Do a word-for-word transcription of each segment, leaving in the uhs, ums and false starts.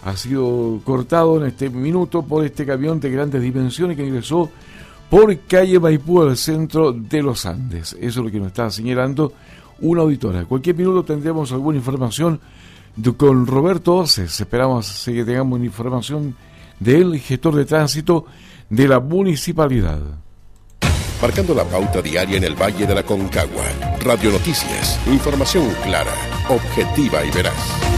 ha sido cortado en este minuto por este camión de grandes dimensiones que ingresó por calle Maipú al centro de los Andes. Eso es lo que nos está señalando una auditora. Cualquier minuto tendremos alguna información de, con Roberto Oces. Esperamos que tengamos una información del gestor de tránsito de la municipalidad. Marcando la pauta diaria en el Valle de la Concagua. Radio Noticias. Información clara, objetiva y veraz.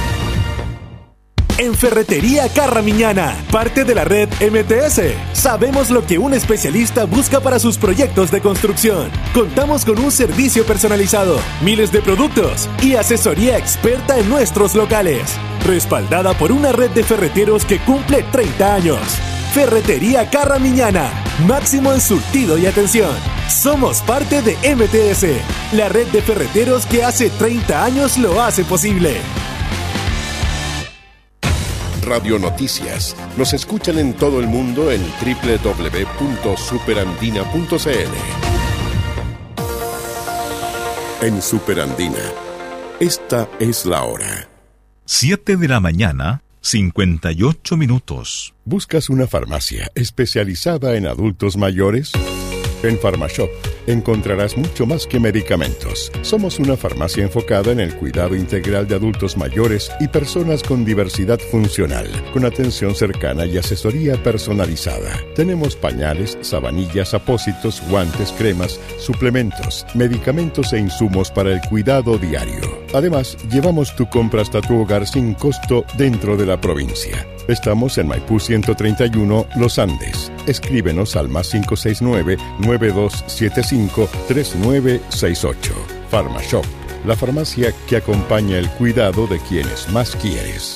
En Ferretería Carramiñana, parte de la red M T S, sabemos lo que un especialista busca para sus proyectos de construcción. Contamos con un servicio personalizado, miles de productos y asesoría experta en nuestros locales, respaldada por una red de ferreteros que cumple treinta años. Ferretería Carramiñana, máximo en surtido y atención. Somos parte de M T S, la red de ferreteros que hace treinta años lo hace posible. Radio Noticias. Nos escuchan en todo el mundo en doble u doble u doble u punto superandina punto c l. En Superandina, esta es la hora. siete de la mañana, cincuenta y ocho minutos. ¿Buscas una farmacia especializada en adultos mayores? En Pharmashop encontrarás mucho más que medicamentos. Somos una farmacia enfocada en el cuidado integral de adultos mayores y personas con diversidad funcional, con atención cercana y asesoría personalizada. Tenemos pañales, sabanillas, apósitos, guantes, cremas, suplementos, medicamentos e insumos para el cuidado diario. Además, llevamos tu compra hasta tu hogar sin costo dentro de la provincia. Estamos en Maipú ciento treinta y uno, Los Andes. Escríbenos al más cinco seis nueve, nueve dos siete cinco, tres nueve seis ocho. Pharmashop, la farmacia que acompaña el cuidado de quienes más quieres.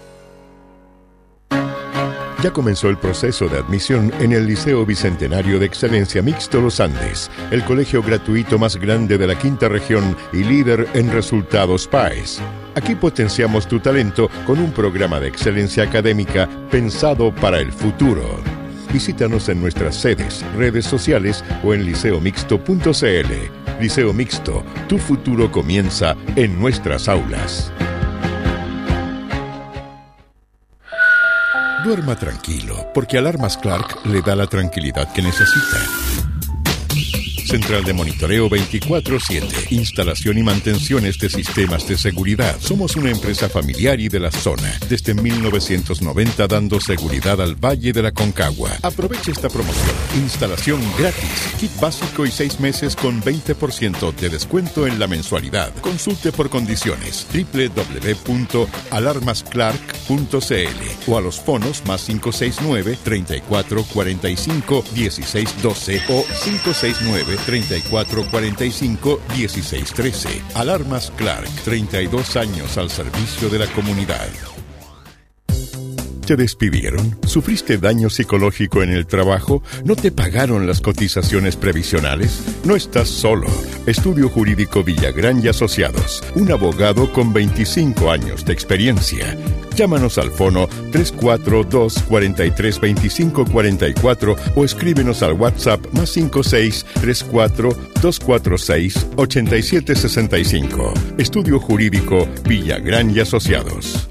Ya comenzó el proceso de admisión en el Liceo Bicentenario de Excelencia Mixto Los Andes, el colegio gratuito más grande de la quinta región y líder en resultados P A E S. Aquí potenciamos tu talento con un programa de excelencia académica pensado para el futuro. Visítanos en nuestras sedes, redes sociales o en liceo mixto punto c l. Liceo Mixto, tu futuro comienza en nuestras aulas. Duerma tranquilo, porque Alarmas Clark le da la tranquilidad que necesita. Central de monitoreo veinticuatro siete. Instalación y mantenciones de sistemas de seguridad. Somos una empresa familiar y de la zona. Desde mil novecientos noventa dando seguridad al Valle de la Concagua. Aproveche esta promoción. Instalación gratis. Kit básico y seis meses con veinte por ciento de descuento en la mensualidad. Consulte por condiciones. doble u doble u doble u punto alarmas clark punto c l o a los fonos más cinco seis nueve, treinta y cuatro cuarenta y cinco, dieciséis doce o cinco seis nueve, treinta y cuatro cuarenta y cinco, dieciséis trece. Alarmas Clark, treinta y dos años al servicio de la comunidad. ¿Te despidieron? ¿Sufriste daño psicológico en el trabajo? ¿No te pagaron las cotizaciones previsionales? No estás solo. Estudio Jurídico Villagrán y Asociados. Un abogado con veinticinco años de experiencia. Llámanos al fono tres cuatro dos, cuatro tres dos cinco cuatro cuatro o escríbenos al WhatsApp más cinco seis, tres cuatro, dos cuatro seis, ocho siete seis cinco. Estudio Jurídico Villagrán y Asociados.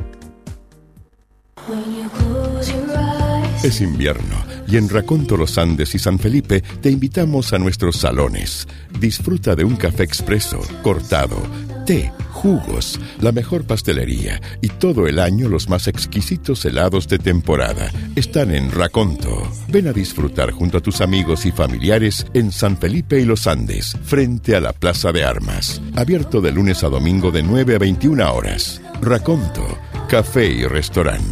Es invierno y en Raconto Los Andes y San Felipe te invitamos a nuestros salones. Disfruta de un café expreso, cortado, té, jugos, la mejor pastelería y todo el año los más exquisitos helados de temporada. Están en Raconto. Ven a disfrutar junto a tus amigos y familiares en San Felipe y Los Andes, frente a la Plaza de Armas. Abierto de lunes a domingo de nueve a veintiuna horas. Raconto, café y restaurante.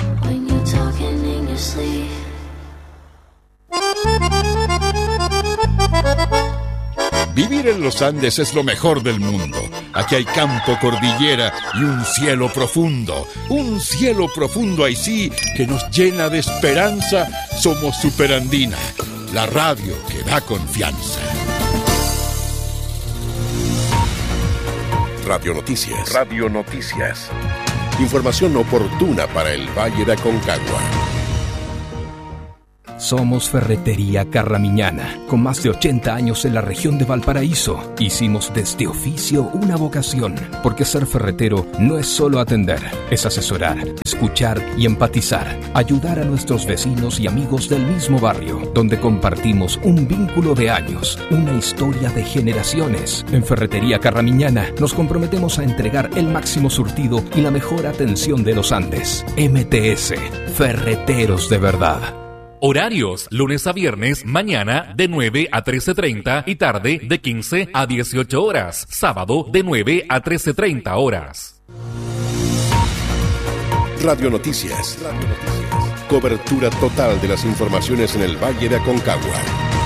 Vivir en los Andes es lo mejor del mundo. Aquí hay campo, cordillera y un cielo profundo. Un cielo profundo ahí sí que nos llena de esperanza. Somos Superandina, la radio que da confianza. Radio Noticias. Radio Noticias. Información oportuna para el Valle de Aconcagua. Somos Ferretería Carramiñana, con más de ochenta años en la región de Valparaíso. Hicimos de este oficio una vocación, porque ser ferretero no es solo atender, es asesorar, escuchar y empatizar, ayudar a nuestros vecinos y amigos del mismo barrio, donde compartimos un vínculo de años, una historia de generaciones. En Ferretería Carramiñana nos comprometemos a entregar el máximo surtido y la mejor atención de los Andes. M T S, Ferreteros de verdad. Horarios, lunes a viernes, mañana de nueve a trece treinta y tarde de quince a dieciocho horas. Sábado de nueve a trece treinta horas. Radio Noticias. Radio Noticias. Cobertura total de las informaciones en el Valle de Aconcagua.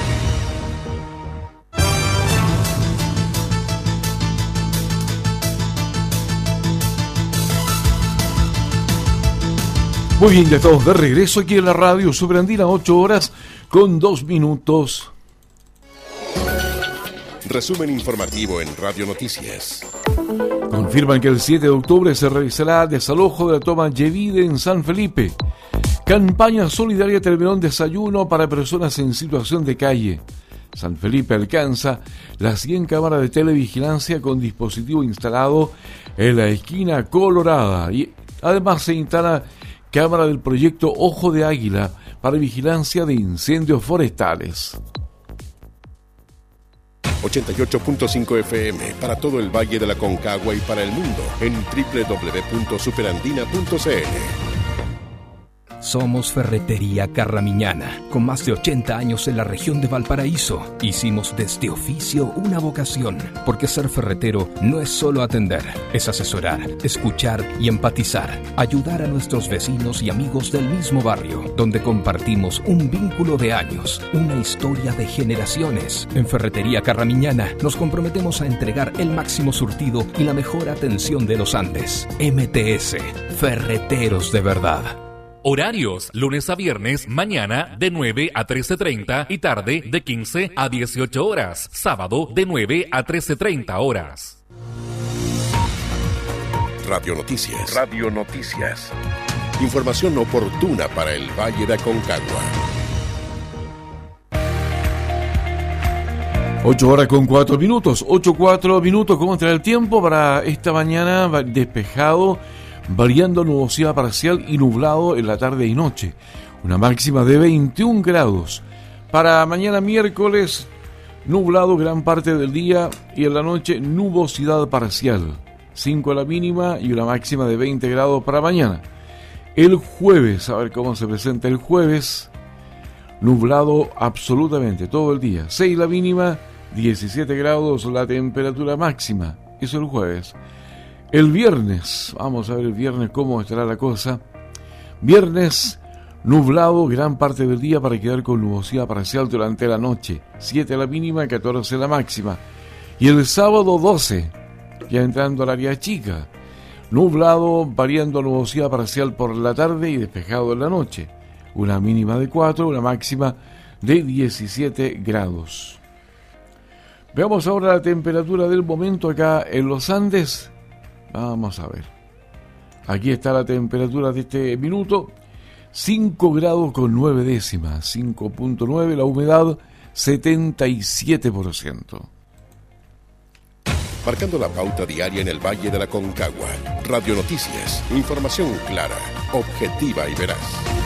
Muy bien, ya estamos de regreso aquí en la radio Superandina, ocho horas con dos minutos. Resumen informativo en Radio Noticias. Confirman que el siete de octubre se realizará desalojo de la toma Yevide en San Felipe. Campaña solidaria terminó en desayuno para personas en situación de calle. San Felipe alcanza las cien cámaras de televigilancia con dispositivo instalado en la esquina colorada. Y además se instala cámara del proyecto Ojo de Águila para vigilancia de incendios forestales. ochenta y ocho punto cinco F M para todo el Valle de la Aconcagua y para el mundo en doble u doble u doble u punto superandina punto c l. Somos Ferretería Carramiñana, con más de ochenta años en la región de Valparaíso. Hicimos de este oficio una vocación, porque ser ferretero no es solo atender, es asesorar, escuchar y empatizar, ayudar a nuestros vecinos y amigos del mismo barrio, donde compartimos un vínculo de años, una historia de generaciones. En Ferretería Carramiñana nos comprometemos a entregar el máximo surtido y la mejor atención de los Andes. M T S, Ferreteros de verdad. Horarios, lunes a viernes, mañana de nueve a trece treinta y tarde de quince a dieciocho horas. Sábado de nueve a trece treinta horas. Radio Noticias. Radio Noticias. Información oportuna para el Valle de Aconcagua. ocho horas con cuatro minutos. ocho cuatro minutos. ¿Cómo estará el tiempo para esta mañana? Despejado, variando nubosidad parcial y nublado en la tarde y noche. Una máxima de veintiún grados. Para mañana miércoles, nublado gran parte del día y en la noche nubosidad parcial. cinco la mínima y una máxima de veinte grados para mañana. El jueves, a ver cómo se presenta el jueves. Nublado absolutamente todo el día. seis la mínima, diecisiete grados la temperatura máxima. Eso el jueves. El viernes, vamos a ver el viernes cómo estará la cosa. Viernes, nublado gran parte del día para quedar con nubosidad parcial durante la noche. siete la mínima, catorce la máxima. Y el sábado doce, ya entrando al área chica. Nublado, variando nubosidad parcial por la tarde y despejado en la noche. Una mínima de cuatro, una máxima de diecisiete grados. Veamos ahora la temperatura del momento acá en los Andes. Vamos a ver. Aquí está la temperatura de este minuto. cinco grados con nueve décimas. cinco punto nueve. La humedad setenta y siete por ciento. Marcando la pauta diaria en el Valle de la Aconcagua. Radio Noticias. Información clara, objetiva y veraz.